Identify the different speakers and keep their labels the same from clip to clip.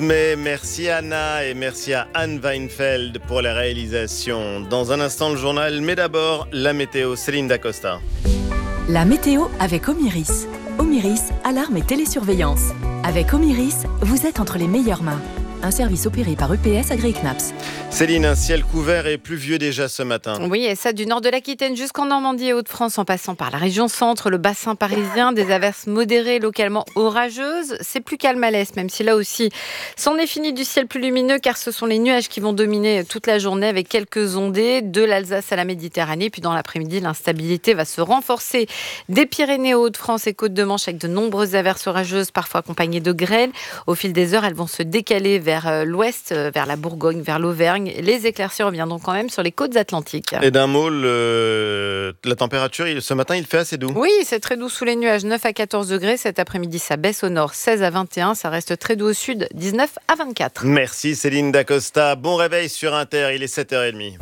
Speaker 1: mai. Merci Anna et merci à Anne Weinfeld pour la réalisation. Dans un instant le journal, mais d'abord la météo. Céline Dacosta.
Speaker 2: La météo avec Omiris. Omiris, alarme et télésurveillance. Avec Omiris, vous êtes entre les meilleures mains. Un service opéré par EPS AgriKnaps.
Speaker 1: Céline, un ciel couvert et pluvieux déjà ce matin.
Speaker 3: Oui, et ça du nord de l'Aquitaine jusqu'en Normandie et Hauts-de-France, en passant par la région centre, le bassin parisien, des averses modérées, localement orageuses. C'est plus calme à l'est, même si là aussi, c'en est fini du ciel plus lumineux, car ce sont les nuages qui vont dominer toute la journée avec quelques ondées de l'Alsace à la Méditerranée. Puis dans l'après-midi, l'instabilité va se renforcer des Pyrénées aux Hauts-de-France et Côtes-de-Manche avec de nombreuses averses orageuses, parfois accompagnées de grêle. Au fil des heures, elles vont se décaler vers l'ouest, vers la Bourgogne, vers l'Auvergne. Les éclaircies reviendront quand même sur les côtes atlantiques.
Speaker 1: Et d'un mot, la température, ce matin, il fait assez doux.
Speaker 3: Oui, c'est très doux sous les nuages, 9 à 14 degrés. Cet après-midi, ça baisse au nord, 16 à 21. Ça reste très doux au sud, 19 à 24.
Speaker 1: Merci Céline Dacosta. Bon réveil sur Inter, il est 7h30.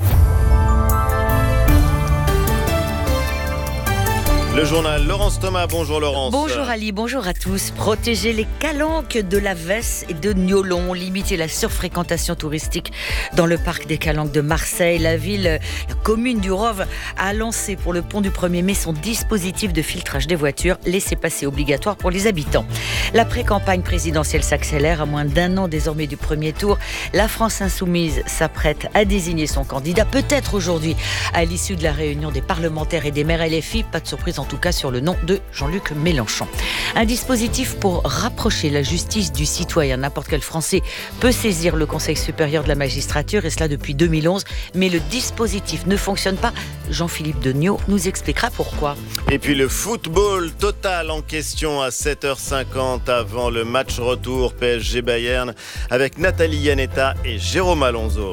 Speaker 1: Le journal, Laurence Thomas, bonjour Laurence.
Speaker 4: Bonjour Ali, bonjour à tous. Protéger les calanques de la Vesse et de Niolon, limiter la surfréquentation touristique dans le parc des Calanques de Marseille. La commune du Rove a lancé pour le pont du 1er mai son dispositif de filtrage des voitures, laissez-passer obligatoire pour les habitants. La pré-campagne présidentielle s'accélère à moins d'un an désormais du premier tour. La France insoumise s'apprête à désigner son candidat, peut-être aujourd'hui, à l'issue de la réunion des parlementaires et des maires LFI. Pas de surprise en tout cas sur le nom de Jean-Luc Mélenchon. Un dispositif pour rapprocher la justice du citoyen. N'importe quel Français peut saisir le Conseil supérieur de la magistrature, et cela depuis 2011. Mais le dispositif ne fonctionne pas. Jean-Philippe Degnaud nous expliquera pourquoi.
Speaker 1: Et puis le football total en question à 7h50 avant le match retour PSG Bayern avec Nathalie Yanetta et Jérôme Alonso.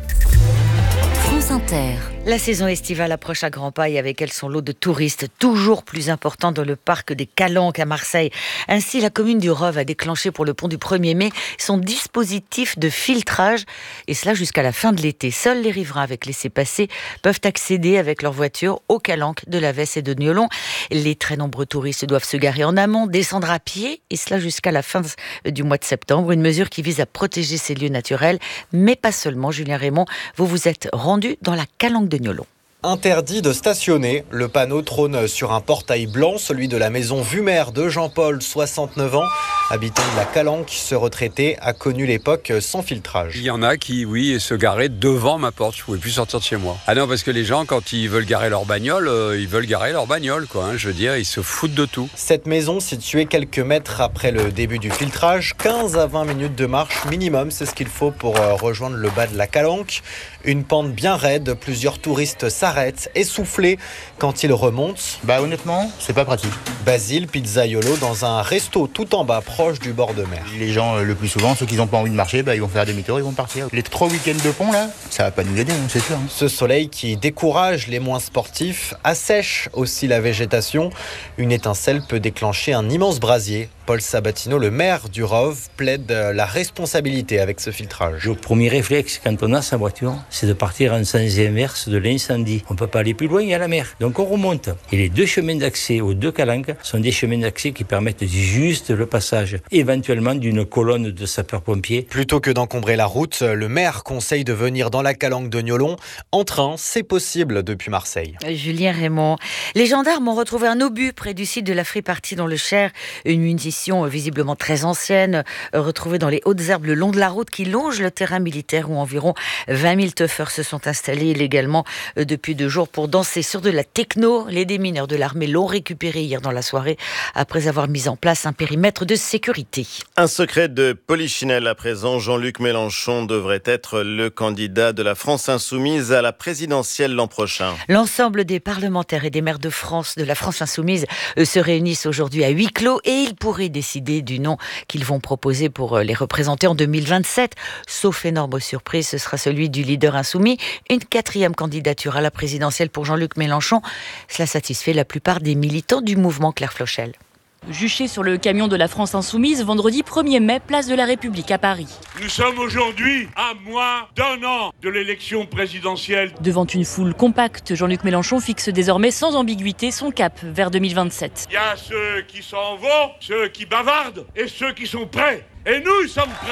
Speaker 2: France Inter.
Speaker 4: La saison estivale approche à grands pas et avec elle son lot de touristes toujours plus important dans le parc des Calanques à Marseille. Ainsi, la commune du Rove a déclenché pour le pont du 1er mai son dispositif de filtrage, et cela jusqu'à la fin de l'été. Seuls les riverains avec laissez-passer peuvent accéder avec leur voiture aux Calanques de la Vesse et de Niolon. Les très nombreux touristes doivent se garer en amont, descendre à pied, et cela jusqu'à la fin du mois de septembre. Une mesure qui vise à protéger ces lieux naturels, mais pas seulement. Julien Raymond, vous vous êtes rendu dans la Calanque de Niolon.
Speaker 5: Interdit de stationner. Le panneau trône sur un portail blanc, celui de la maison Vumer de Jean-Paul, 69 ans. Habitant de la Calanque, ce retraité a connu l'époque sans filtrage.
Speaker 6: Il y en a qui, oui, se garaient devant ma porte. Je ne pouvais plus sortir de chez moi. Ah non, parce que les gens, quand ils veulent garer leur bagnole, ils veulent garer leur bagnole, quoi. Je veux dire, ils se foutent de tout.
Speaker 5: Cette maison, située quelques mètres après le début du filtrage, 15 à 20 minutes de marche minimum, c'est ce qu'il faut pour rejoindre le bas de la Calanque. Une pente bien raide, plusieurs touristes s'arrêtent, essoufflés quand ils remontent.
Speaker 7: Honnêtement, c'est pas pratique.
Speaker 5: Basile Pizzaiolo dans un resto tout en bas, proche du bord de mer.
Speaker 7: Les gens, le plus souvent, ceux qui n'ont pas envie de marcher, ils vont faire demi-tour, ils vont partir. Les 3 week-ends de pont, là, ça va pas nous aider, c'est sûr.
Speaker 5: Ce soleil qui décourage les moins sportifs assèche aussi la végétation. Une étincelle peut déclencher un immense brasier. Paul Sabatino, le maire du Rove, plaide la responsabilité avec ce filtrage.
Speaker 8: Le premier réflexe quand on a sa voiture, c'est de partir en sens inverse de l'incendie. On ne peut pas aller plus loin, il y a la mer. Donc on remonte. Et les 2 chemins d'accès aux 2 Calanques sont des chemins d'accès qui permettent juste le passage, éventuellement d'une colonne de sapeurs-pompiers.
Speaker 5: Plutôt que d'encombrer la route, le maire conseille de venir dans la Calanque de Niolon. En train, c'est possible depuis Marseille.
Speaker 4: Julien Raymond. Les gendarmes ont retrouvé un obus près du site de la Free Party dans le Cher. Une munition visiblement très ancienne, retrouvée dans les hautes herbes le long de la route qui longe le terrain militaire où environ 20 000 teufeurs se sont installés illégalement depuis 2 jours pour danser sur de la techno. Les démineurs de l'armée l'ont récupéré hier dans la soirée après avoir mis en place un périmètre de sécurité.
Speaker 1: Un secret de Polichinelle à présent. Jean-Luc Mélenchon devrait être le candidat de la France insoumise à la présidentielle l'an prochain.
Speaker 4: L'ensemble des parlementaires et des maires de France, de la France insoumise, se réunissent aujourd'hui à huis clos et ils pourraient décider du nom qu'ils vont proposer pour les représenter en 2027. Sauf énorme surprise, ce sera celui du leader insoumis. Une 4e candidature à la présidentielle pour Jean-Luc Mélenchon. Cela satisfait la plupart des militants du mouvement Claire Flochel.
Speaker 9: Juché sur le camion de la France Insoumise, vendredi 1er mai, place de la République à Paris.
Speaker 10: Nous sommes aujourd'hui à moins d'1 an de l'élection présidentielle.
Speaker 9: Devant une foule compacte, Jean-Luc Mélenchon fixe désormais sans ambiguïté son cap vers 2027.
Speaker 10: Il y a ceux qui s'en vont, ceux qui bavardent et ceux qui sont prêts. Et nous sommes prêts.